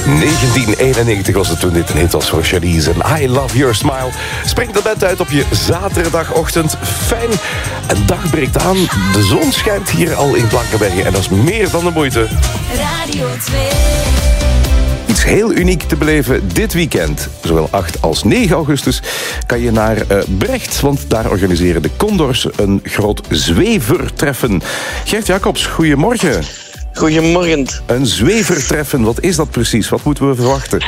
1991 was het toen dit een hit was voor Charlize en I Love Your Smile. Springt de bed uit op je zaterdagochtend. Fijn. Een dag breekt aan. De zon schijnt hier al in Blankenbergen en dat is meer dan de moeite. Radio 2. Iets heel uniek te beleven dit weekend. Zowel 8 als 9 augustus kan je naar Brecht, want daar organiseren de Condors een groot zwevertreffen. Gert Jacobs, goedemorgen. Goedemorgen. Een zwevertreffen, wat is dat precies? Wat moeten we verwachten?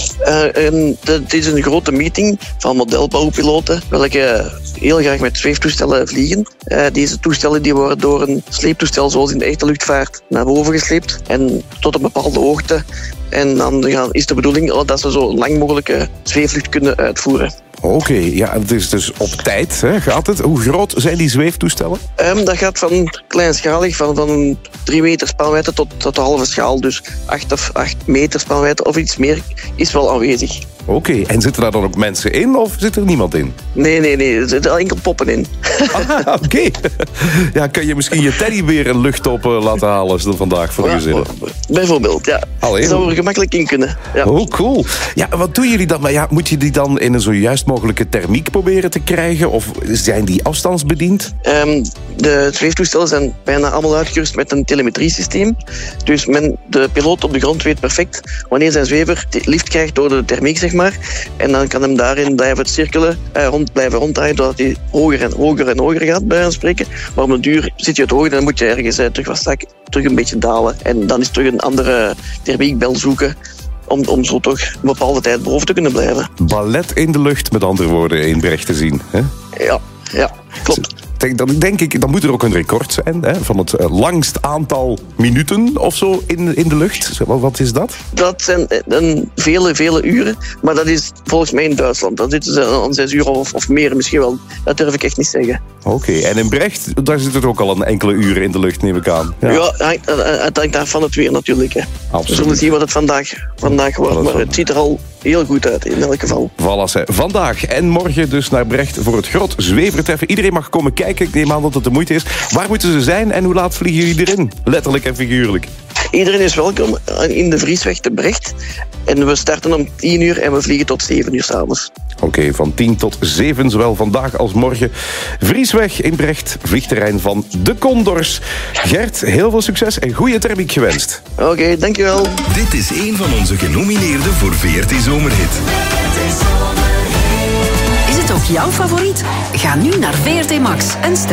Het is een grote meeting van modelbouwpiloten, welke heel graag met zweeftoestellen vliegen. Deze toestellen die worden door een sleeptoestel, zoals in de echte luchtvaart, naar boven gesleept en tot een bepaalde hoogte. En dan is de bedoeling dat ze zo lang mogelijke zweefvlucht kunnen uitvoeren. Oké, ja, het is dus op tijd, hè, gaat het. Hoe groot zijn die zweeftoestellen? Dat gaat van kleinschalig, van 3 meter spanwijdte tot de halve schaal. Dus 8 meter spanwijdte of iets meer is wel aanwezig. Oké, en zitten daar dan ook mensen in of zit er niemand in? Nee, er zitten enkel poppen in. Oké. Ja, kan je misschien je teddybeer een lucht op laten halen vandaag voor de gezinnen? Bijvoorbeeld, ja. Allee, zou er gemakkelijk in kunnen. Ja. Oh, cool. Ja, wat doen jullie dan? Maar ja, moet je die dan in een zo juist mogelijke thermiek proberen te krijgen? Of zijn die afstandsbediend? De zweeftoestellen zijn bijna allemaal uitgerust met een telemetriesysteem. Dus de piloot op de grond weet perfect wanneer zijn zwever lift krijgt door de thermiek, zeg maar. En dan kan hem daarin blijven cirkelen, blijven ronddraaien, doordat hij hoger en hoger en hoger gaat, bij wijze van spreken. Maar op de duur zit je het hoger en dan moet je ergens terug een beetje dalen. En dan is terug een andere thermiekbel zoeken om zo toch een bepaalde tijd boven te kunnen blijven. Ballet in de lucht, met andere woorden, in Brecht te zien. Hè? Ja, klopt. Dan denk ik, dan moet er ook een record zijn, hè, van het langst aantal minuten of zo in de lucht. Wat is dat? Dat zijn vele uren, maar dat is volgens mij in Duitsland. Dan zitten ze aan 6 uur of meer misschien wel. Dat durf ik echt niet zeggen. Oké, en in Brecht, daar zit het ook al een enkele uren in de lucht, neem ik aan. Ja, het hangt daar van het weer natuurlijk. Hè. Absoluut. We zullen zien wat het vandaag wordt, maar het ziet er al heel goed uit in elk geval. Voilà, vandaag en morgen dus naar Brecht voor het groot zwevertreffen. Iedereen mag komen kijken, ik neem aan dat het de moeite is. Waar moeten ze zijn en hoe laat vliegen jullie erin? Letterlijk en figuurlijk. Iedereen is welkom in de Vriesweg te Brecht. En we starten om 10 uur en we vliegen tot 7 uur 's avonds. Oké, van 10 tot 7, zowel vandaag als morgen. Vriesweg in Brecht, vliegterrein van de Condors. Gert, heel veel succes en goede thermiek gewenst. Oké, dankjewel. Dit is een van onze genomineerden voor VRT Zomerhit. Is het ook jouw favoriet? Ga nu naar VRT Max en stem